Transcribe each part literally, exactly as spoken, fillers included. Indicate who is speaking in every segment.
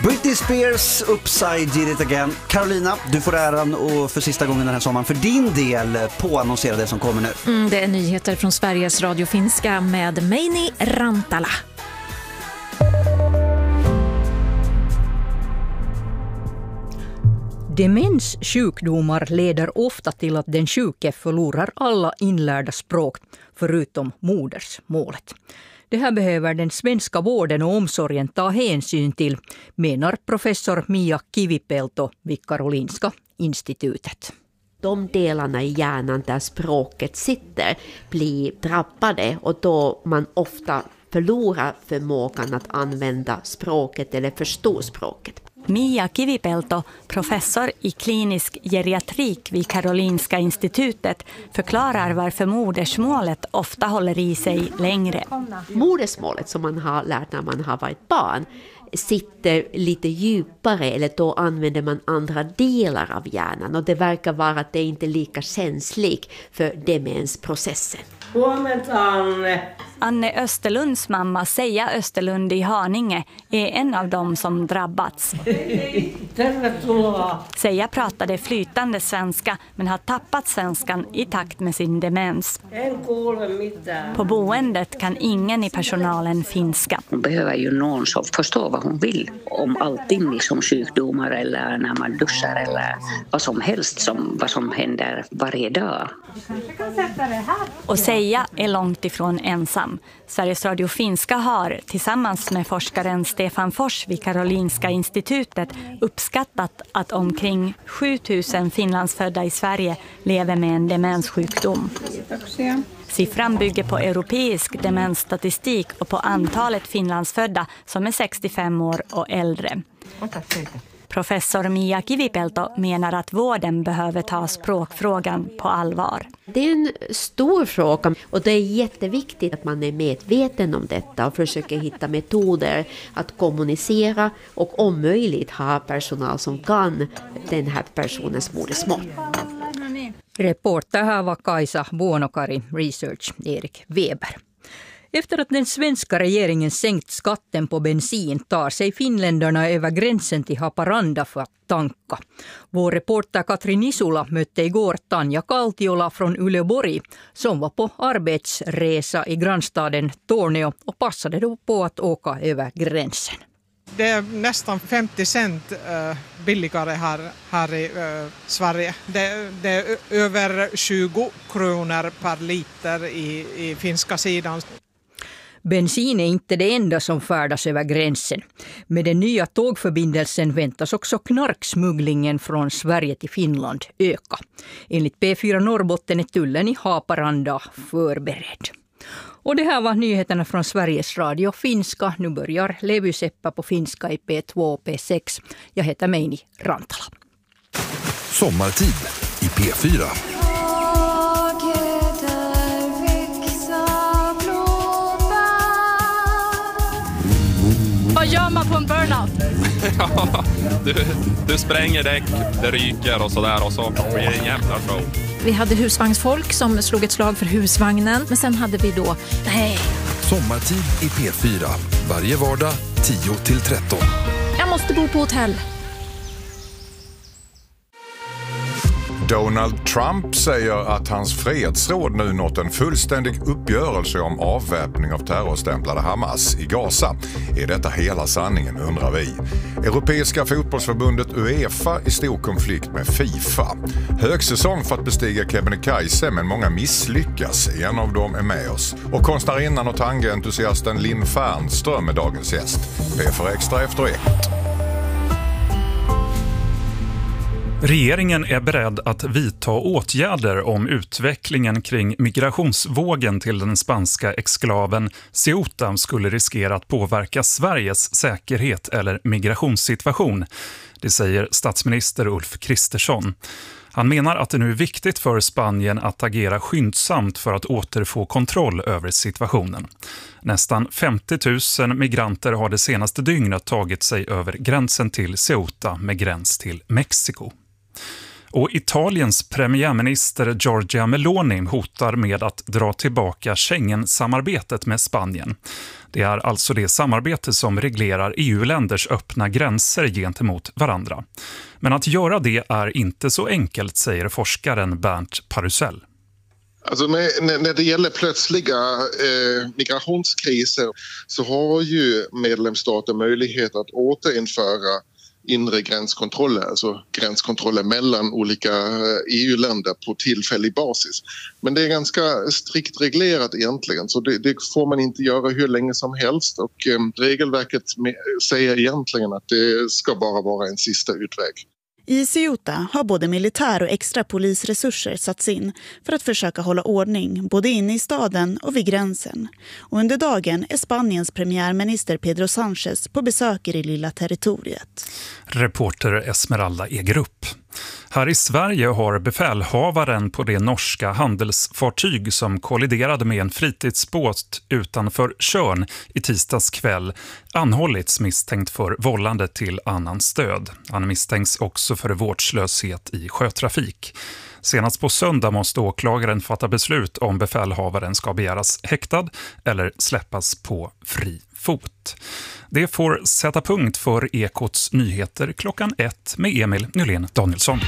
Speaker 1: Britney Spears, Upside Did It Again. Carolina, du får äran och för sista gången den här sommaren för din del påannonsera det som kommer nu.
Speaker 2: Mm, det är nyheter från Sveriges Radio Finska med Meini Rantala.
Speaker 3: Demenssjukdomar leder ofta till att den sjuke förlorar alla inlärda språk förutom modersmålet. Det här behöver den svenska vården och omsorgen ta hänsyn till, menar professor Mia Kivipelto vid Karolinska institutet.
Speaker 4: De delarna i hjärnan där språket sitter blir drabbade och då man ofta förlorar förmågan att använda språket eller förstå språket.
Speaker 5: Mia Kivipelto, professor i klinisk geriatrik vid Karolinska institutet, förklarar varför modersmålet ofta håller i sig längre.
Speaker 4: Modersmålet som man har lärt när man har varit barn sitter lite djupare, eller då använder man andra delar av hjärnan och det verkar vara att det inte är lika känsligt för demensprocessen.
Speaker 5: Anne Österlunds mamma Seja Österlund i Haninge är en av dem som drabbats. Seja pratade flytande svenska men har tappat svenskan i takt med sin demens. På boendet kan ingen i personalen finska.
Speaker 6: Hon behöver ju någon som förstår vad hon vill om allting, liksom sjukdomar eller när man duschar eller vad som helst, som, vad som händer varje dag.
Speaker 5: Och Seja är långt ifrån ensam. Sveriges Radio Finska har tillsammans med forskaren Stefan Fors vid Karolinska institutet uppskattat att omkring sju tusen finlandsfödda i Sverige lever med en demenssjukdom. Siffran bygger på europeisk demensstatistik och på antalet finlandsfödda som är sextiofem år och äldre. Professor Mia Kivipelto menar att vården behöver ta språkfrågan på allvar.
Speaker 4: Det är en stor fråga och det är jätteviktigt att man är medveten om detta och försöker hitta metoder att kommunicera och om möjligt ha personal som kan den här personens modersmål.
Speaker 3: Reporter här var Kaisa Vuonokari, Research Erik Weber. Efter att den svenska regeringen sänkt skatten på bensin tar sig finländarna över gränsen till Haparanda för att tanka. Vår reporter Katrin Nisula mötte igår Tanja Kaltiola från Uleåborg som var på arbetsresa i grannstaden Tornio och passade då på att åka över gränsen.
Speaker 7: Det är nästan femtio cent billigare här, här i Sverige. Det, det är över tjugo kronor per liter i, i finska sidan.
Speaker 3: Bensin är inte det enda som färdas över gränsen. Med den nya tågförbindelsen väntas också knarksmugglingen från Sverige till Finland öka. Enligt P fyra Norrbotten är tullen i Haparanda förberedd. Och det här var nyheterna från Sveriges Radio Finska. Nu börjar Levy Seppa på finska i P två och P sex. Jag heter Meini Rantala.
Speaker 8: Sommartid i P fyra.
Speaker 2: Vad gör man på en burnout?
Speaker 9: Ja, du, du spränger däck, det ryker och sådär och så blir det en jävla show.
Speaker 2: Vi hade husvagnsfolk som slog ett slag för husvagnen. Men sen hade vi då... Nej.
Speaker 8: Sommartid i P fyra. Varje vardag tio till tretton.
Speaker 2: Jag måste bo på hotell.
Speaker 10: Donald Trump säger att hans fredsråd nu nått en fullständig uppgörelse om avväpning av terrorstämplade Hamas i Gaza. Är detta hela sanningen, undrar vi. Europeiska fotbollsförbundet UEFA i stor konflikt med FIFA. Högsäsong för att bestiga Kebnekaise, men många misslyckas. En av dem är med oss. Och konstnärinnan och tangeentusiasten Linn Fernström är dagens gäst. P för Extra efter ett.
Speaker 11: Regeringen är beredd att vidta åtgärder om utvecklingen kring migrationsvågen till den spanska exklaven Ceuta skulle riskera att påverka Sveriges säkerhet eller migrationssituation. Det säger statsminister Ulf Kristersson. Han menar att det nu är viktigt för Spanien att agera skyndsamt för att återfå kontroll över situationen. Nästan femtio tusen migranter har det senaste dygnet tagit sig över gränsen till Ceuta med gräns till Mexiko. Och Italiens premiärminister Giorgia Meloni hotar med att dra tillbaka Schengen-samarbetet med Spanien. Det är alltså det samarbete som reglerar E U-länders öppna gränser gentemot varandra. Men att göra det är inte så enkelt, säger forskaren Bernt Parusell.
Speaker 12: Alltså med, när det gäller plötsliga eh, migrationskriser så har ju medlemsstater möjlighet att återinföra inre gränskontroller, alltså gränskontroller mellan olika E U-länder på tillfällig basis. Men det är ganska strikt reglerat egentligen, så det, det får man inte göra hur länge som helst, och eh, regelverket med, säger egentligen att det ska bara vara en sista utväg.
Speaker 13: I Ceuta har både militär och extra polisresurser satts in för att försöka hålla ordning både inne i staden och vid gränsen. Och under dagen är Spaniens premiärminister Pedro Sánchez på besök i det lilla territoriet.
Speaker 11: Reporter Esmeralda Egerup. Här i Sverige har befälhavaren på det norska handelsfartyg som kolliderade med en fritidsbåt utanför Tjörn i tisdags kväll anhållits misstänkt för vållande till annan stöd. Han misstänks också för vårdslöshet i sjötrafik. Senast på söndag måste åklagaren fatta beslut om befälhavaren ska begäras häktad eller släppas på fri fot. Det får sätta punkt för Ekots nyheter klockan ett med Emil Nylén Danielsson.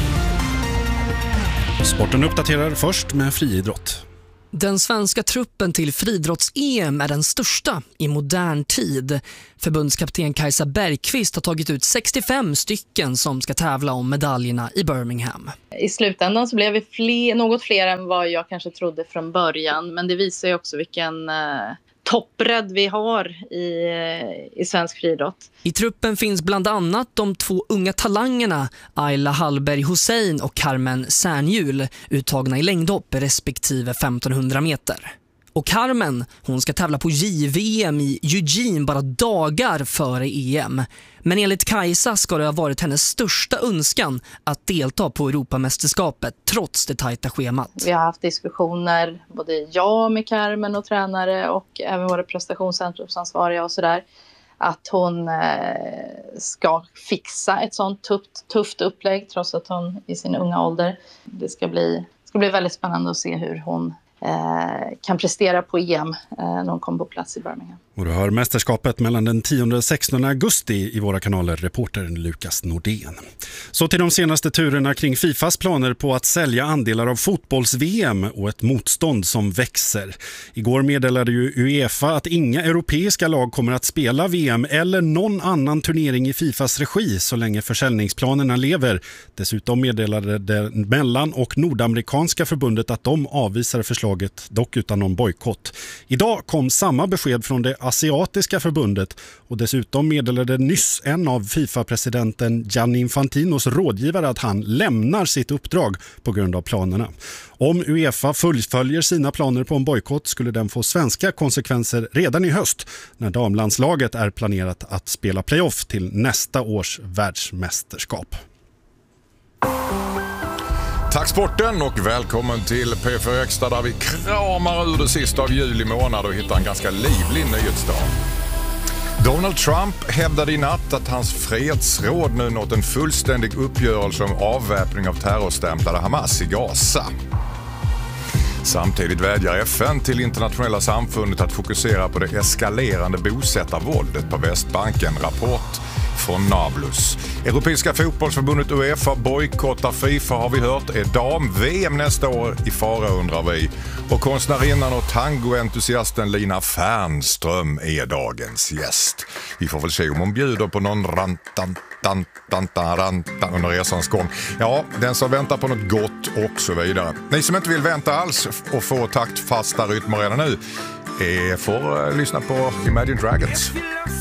Speaker 14: Sporten uppdaterar först med friidrott.
Speaker 15: Den svenska truppen till friidrotts-E M är den största i modern tid. Förbundskapten Kajsa Bergqvist har tagit ut sextiofem stycken som ska tävla om medaljerna i Birmingham.
Speaker 16: I slutändan så blev vi fler, något fler än vad jag kanske trodde från början. Men det visar ju också vilken eh, toppbredd vi har i, i svensk friidrott.
Speaker 15: I truppen finns bland annat de två unga talangerna Ayla Hallberg Hussein och Carmen Särnjul, uttagna i längdhopp respektive femtonhundra meter. Och Carmen, hon ska tävla på J V M i Eugene bara dagar före E M. Men enligt Kajsa ska det ha varit hennes största önskan att delta på Europamästerskapet trots det tajta schemat.
Speaker 16: Vi har haft diskussioner, både jag med Carmen och tränare och även våra prestationscentrumsansvariga och sådär, att hon eh, ska fixa ett sånt tufft, tufft upplägg trots att hon i sin unga ålder. Det ska bli, ska bli väldigt spännande att se hur hon eh, kan prestera på E M eh, när hon kommer på plats i Birmingham.
Speaker 14: Och du hör mästerskapet mellan den tionde och sextonde augusti i våra kanaler, reportern Lukas Nordén. Så till de senaste turerna kring Fifas planer på att sälja andelar av fotbolls-V M och ett motstånd som växer. Igår meddelade ju UEFA att inga europeiska lag kommer att spela V M eller någon annan turnering i Fifas regi så länge försäljningsplanerna lever. Dessutom meddelade det mellan- och nordamerikanska förbundet att de avvisar förslaget, dock utan någon bojkott. Idag kom samma besked från det asiatiska förbundet och dessutom meddelade nyss en av FIFA-presidenten Gianni Infantinos rådgivare att han lämnar sitt uppdrag på grund av planerna. Om UEFA fullföljer sina planer på en bojkott skulle den få svenska konsekvenser redan i höst när damlandslaget är planerat att spela playoff till nästa års världsmästerskap.
Speaker 10: Tack sporten och välkommen till P fyra Extra där vi kramar ur det sista av juli månad och hittar en ganska livlig nyhetsdag. Donald Trump hävdade i natt att hans fredsråd nu nått en fullständig uppgörelse om avväpning av terrorstämplade Hamas i Gaza. Samtidigt vädjar F N till internationella samfundet att fokusera på det eskalerande bosättarvåldet på Västbanken. Rapport från Nablus. Europeiska fotbollsförbundet UEFA bojkottar FIFA har vi hört. Är dam-V M nästa år i fara undrar vi. Och konstnärinnan och tangoentusiasten Lina Fernström är dagens gäst. Vi får väl se om hon bjuder på någon rantan, tan, tan, tan, rantan under resans gång. Ja, den som väntar på något gott och så vidare. Ni som inte vill vänta alls och få taktfasta rytmer redan nu är får uh, lyssna på Imagine Dragons.